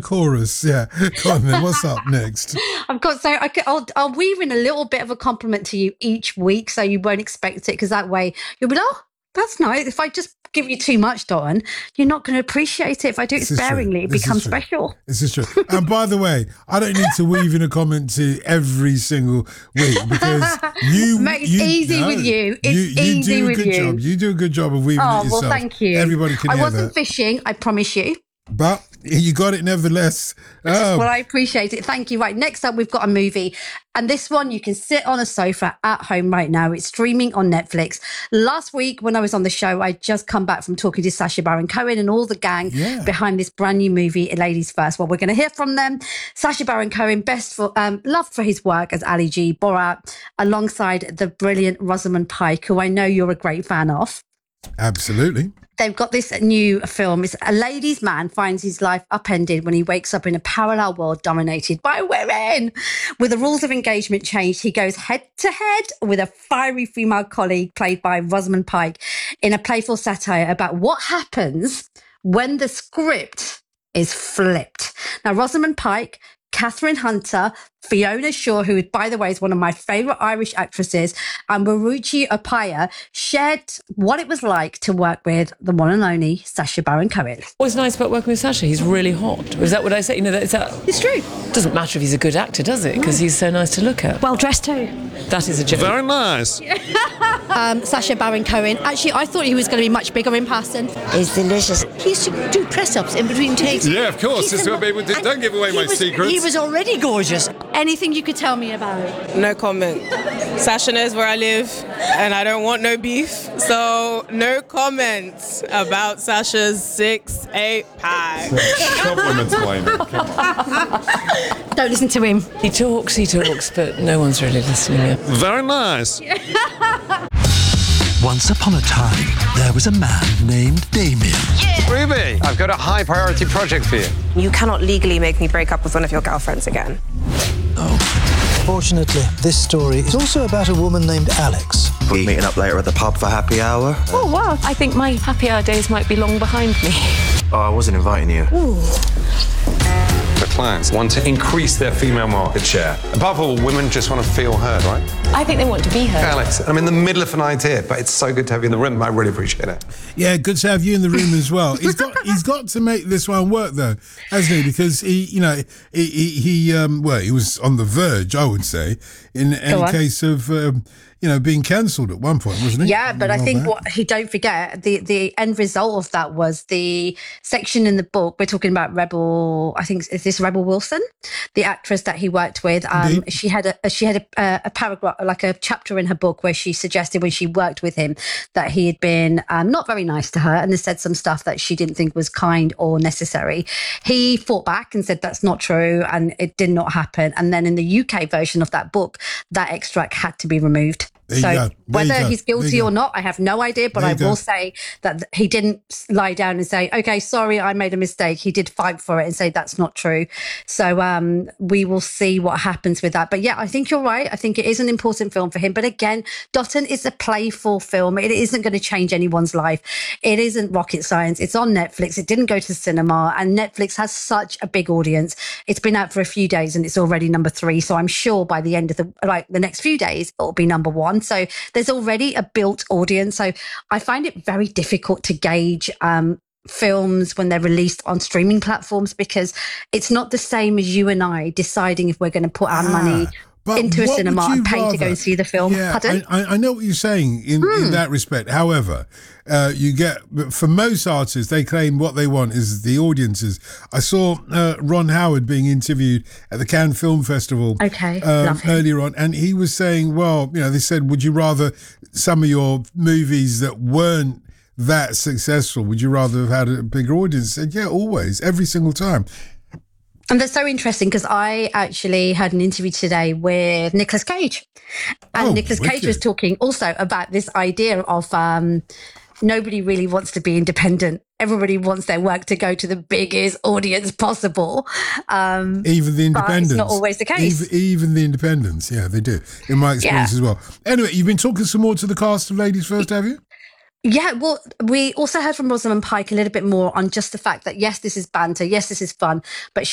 chorus. Yeah. Go on then. What's up next? I'll weave in a little bit of a compliment to you each week, so you won't expect it, because that way you'll be like, oh, that's nice. If I just give you too much, Don, you're not going to appreciate it. If I do it sparingly, it becomes special. This is true. And by the way, I don't need to weave in a comment to every single week, because you... It's easy with you. It's easy with you. Job. You do a good job of weaving it yourself. Well, thank you. Everybody can hear that. I wasn't fishing, I promise you. But you got it nevertheless. Well, I appreciate it. Thank you. Right, next up, we've got a movie. And this one, you can sit on a sofa at home right now. It's streaming on Netflix. Last week, when I was on the show, I just come back from talking to Sacha Baron Cohen and all the gang behind this brand new movie, Ladies First. Well, we're going to hear from them. Sacha Baron Cohen, best for loved for his work as Ali G, Borat, alongside the brilliant Rosamund Pike, who I know you're a great fan of. Absolutely. They've got this new film. It's a ladies' man finds his life upended when he wakes up in a parallel world dominated by women. With the rules of engagement changed, he goes head-to-head with a fiery female colleague played by Rosamund Pike in a playful satire about what happens when the script is flipped. Now, Rosamund Pike, Catherine Hunter, Fiona Shaw, who, by the way, is one of my favourite Irish actresses, and Marucci Opaya shared what it was like to work with the one and only Sacha Baron Cohen. What's nice about working with Sacha? He's really hot. Is that what I say? It's true. Doesn't matter if he's a good actor, does it? Because he's so nice to look at. Well dressed too. That is a joke. Very nice. Sacha Baron Cohen. Actually, I thought he was going to be much bigger in person. It's delicious. He used to do press-ups in between takes. Yeah, of course. Don't give away my secrets. He was already gorgeous. Anything you could tell me about it? No comment. Sacha knows where I live and I don't want no beef. So no comments about Sacha's 6'8" pie. Compliments, Blamey. Don't listen to him. He talks, but no one's really listening. Very nice. Once upon a time, there was a man named Damien. Ruby, I've got a high priority project for you. You cannot legally make me break up with one of your girlfriends again. Fortunately, this story is also about a woman named Alex. We're meeting up later at the pub for happy hour. Oh, wow. I think my happy hour days might be long behind me. Oh, I wasn't inviting you. Ooh. The clients want to increase their female market share. Above all, women just want to feel heard, right? I think they want to be heard. Alex, I'm in the middle of an idea, but it's so good to have you in the room. I really appreciate it. Yeah, good to have you in the room as well. He's got to make this one work though, hasn't he? Because he was on the verge, I would say, in case of being cancelled at one point, wasn't he? Yeah, but I think don't forget, the end result of that was the section in the book. We're talking about Rebel. I think is this Rebel Wilson, the actress that he worked with. She had a paragraph, like a chapter in her book, where she suggested when she worked with him that he had been not very nice to her and has said some stuff that she didn't think was kind or necessary. He fought back and said that's not true, and it did not happen. And then in the UK version of that book, that extract had to be removed. So whether he's guilty or not, I have no idea, but I will say that he didn't lie down and say, okay, sorry, I made a mistake. He did fight for it and say that's not true. So we will see what happens with that. But yeah, I think you're right. I think it is an important film for him. But again, Dotun is a playful film. It isn't going to change anyone's life. It isn't rocket science. It's on Netflix. It didn't go to cinema, and Netflix has such a big audience. It's been out for a few days and it's already number 3. So I'm sure by the end of the next few days, it'll be number 1. So there's already a built audience. So I find it very difficult to gauge films when they're released on streaming platforms, because it's not the same as you and I deciding if we're going to put our money into a cinema and pay to go and see the film. Yeah, Pardon? I know what you're saying in that respect. However, for most artists, they claim what they want is the audiences. I saw Ron Howard being interviewed at the Cannes Film Festival earlier on, and he was saying, well, they said, would you rather some of your movies that weren't that successful, would you rather have had a bigger audience? He said, yeah, always, every single time. And that's so interesting, because I actually had an interview today with Nicolas Cage. And Nicolas Cage was talking also about this idea of nobody really wants to be independent. Everybody wants their work to go to the biggest audience possible. Even the independents. But it's not always the case. Even the independents, yeah, they do, in my experience as well. Anyway, you've been talking some more to the cast of Ladies First, have you? Yeah, well, we also heard from Rosamund Pike a little bit more on just the fact that, yes, this is banter, yes, this is fun, but